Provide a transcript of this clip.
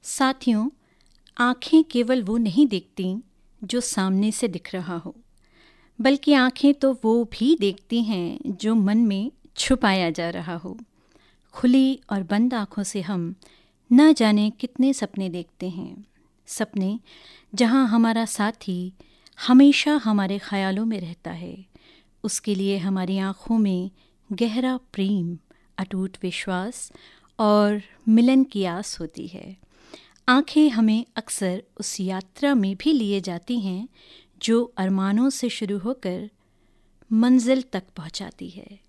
साथियों, आँखें केवल वो नहीं देखतीं जो सामने से दिख रहा हो, बल्कि आँखें तो वो भी देखती हैं जो मन में छुपाया जा रहा हो। खुली और बंद आँखों से हम न जाने कितने सपने देखते हैं। सपने जहाँ हमारा साथी हमेशा हमारे ख़यालों में रहता है। उसके लिए हमारी आँखों में गहरा प्रेम, अटूट विश्वास और मिलन की आस होती है। आँखें हमें अक्सर उस यात्रा में भी लिए जाती हैं जो अरमानों से शुरू होकर मंजिल तक पहुँचाती है।